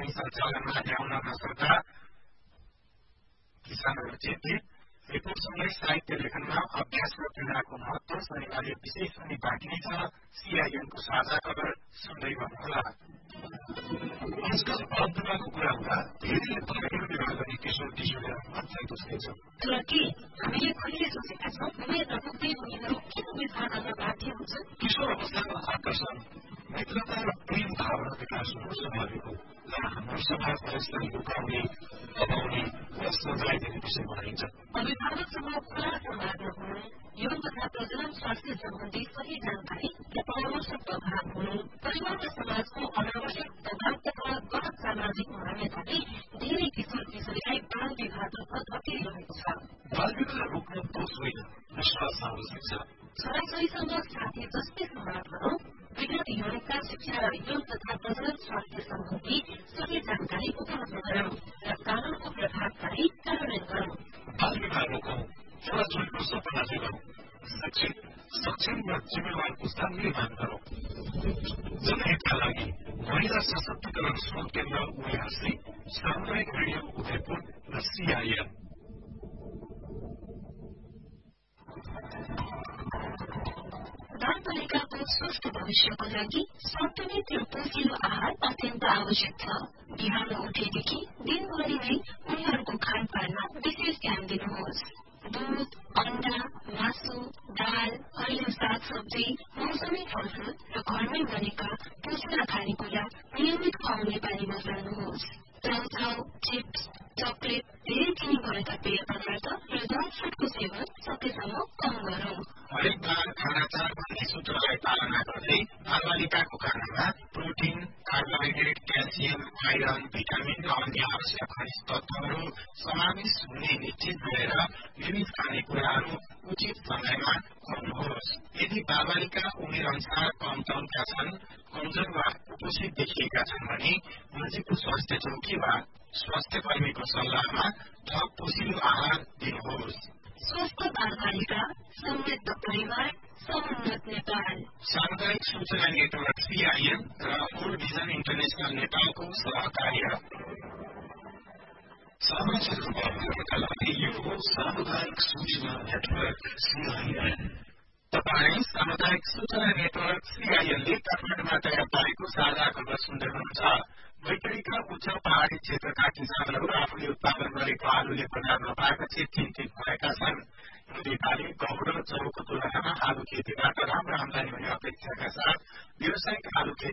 सञ्चालनमा ल्याउन नसक्दा किसानहरू चिन्तित। रिपोर्टसँगै साहित्य लेखनमा अभ्यास र पीडाको महत्व शनिबार विशेष पनि बाँकी नै छ। सीआईएनको साझा खबर सुन्दै गर्नुहोला। आजकल अन्तमाको कुरा हुँदा धेरैले तपाईँको विवाह गर्ने किशोर किशोरीहरू मात्रै बुझ्दैछन्। तर के हामीले कहिले सोचेका छौँ उमेर नपुग्दै उनीहरू किन विवाह गर्न बाध्य हुन्छन्? किशोर अवस्थाको आकर्षण, मित्रता र प्रेम भावना विकास हुनु स्वाभाविक हो। हाम्रो समाजमा यसलाई लुकाउने, दबाउने वा सजाय दिने विषय बनाइन्छ। अभिभावकसँग खुला संवाद नहुनु, यौन तथा प्रजनन स्वास्थ्य सम्बन्धी सही जानकारी र परामर्शको अभाव हुनु, परिवार र समाजको अनावश्यक दबाव तथा गलत सामाजिक मान्यताले धेरै किशोर किशोरीलाई बाल विवाहतर्फ धकेलिरहेको छ। बाल विवाह रोक्न दोष होइन, विश्वास आवश्यक छ। छोराछोरीसँग साथी जस्तै संवाद गरौं, विगत यौनता शिक्षा र यौन तथा प्रजनन स्वास्थ्य सम्बन्धी सही जानकारी उपलब्ध गरौं र कानूनको प्रभावकारी कार्यान्वयन गरौं। बाल विवाह रोकौं, छोराछोरीको सपना जोगाउँ, शिक्षित, सक्षम र जिम्मेवार पुस्ता निर्माण गरौं। जनहितका लागि महिला सशक्तिकरण स्रोत केन्द्र उनीहरूले सामुदायिक रेडियो उदयपुर र सीआईएन। बालबालिकाको स्वस्थ भविष्यको लागि सन्तुलित र पोषिलो आहार अत्यन्त आवश्यक छ। बिहान उठेदेखि दिनभरि नै उनीहरूको खानपानमा विशेष ध्यान दिनुहोस्। दूध, अण्डा, मासु, दाल, हरियो सागसब्जी, मौसमी फलफूल र घरमै बनेका पोषक खानेकुरा नियमित खुवाउने बानी बसाल्नुहोस्। चाउचाउ, चिप्स, चकलेट, धेरै चिनी भएका पेय पदार्थ र जङ्क फुडको सेवन सकेसम्म कम गरौं। हरेक बार खाना 4 भन्ने सूत्रलाई पालना गर्दै बालबालिकाको खानामा protein, carbohydrate, calcium, iron, vitamin र अन्य आवश्यक खनिज तत्वहरू समावेश हुने निश्चित गरेर विविध खानेकुराहरू उचित समयमा खुवाउनुहोस्। यदि बालबालिका उमेर अनुसार कम तौलका छन्, कमजोर वा कुपोषित देखिएका छन् भने नजिकको स्वास्थ्य चौकी वा स्वास्थ्य कर्मीको सल्लाहमा थप पोषिलो आहार दिनुहोस्। स्वस्थ बालबालिका, समृद्ध परिवार, समुन्नत नेपाल। सामुदायिक सूचना नेटवर्क सीआईएन र होल भिजन इन्टरनेशनल नेपालको सहकार्य। समाचार वार्ताका लागि यो हो सामुदायिक सूचना नेटवर्क सीआईएन। तपाई सामुदायिक सूचना नेटवर्क सीआईएनले काठमाडौँमा तयार पारेको साझा खबर सुन्दै हुनुहुन्छ। बैतडीका उच्च पहाड़ी क्षेत्रका किसानहरू आफूले उत्पादन गरेको आलुले बजार नपाएपछि चिन्तित भएका छन्। हिउँदीपाली गहुँ र जौको तुलनामा आलु खेतीबाट राम्रो आमदानी हुने अपेक्षाका साथ व्यावसायिक आलु खेती